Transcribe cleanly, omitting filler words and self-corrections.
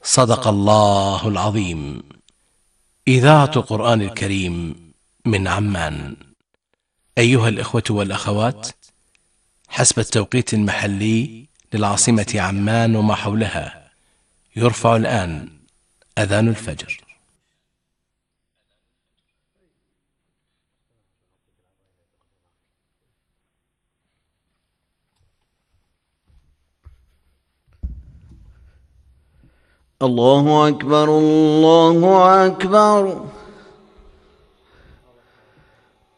صدق الله العظيم. إذاعة القرآن الكريم من عمان. أيها الإخوة والأخوات، حسب التوقيت المحلي للعاصمة عمان وما حولها، يرفع الآن أذان الفجر. الله أكبر الله أكبر.